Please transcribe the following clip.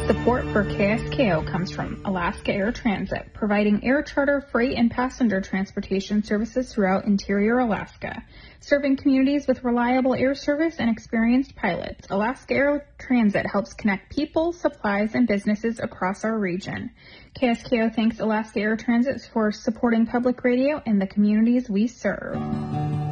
Support for KSKO comes from Alaska Air Transit, providing air charter, freight, and passenger transportation services throughout interior Alaska. Serving communities with reliable air service and experienced pilots, Alaska Air Transit helps connect people, supplies, and businesses across our region. KSKO thanks Alaska Air Transit for supporting public radio and the communities we serve.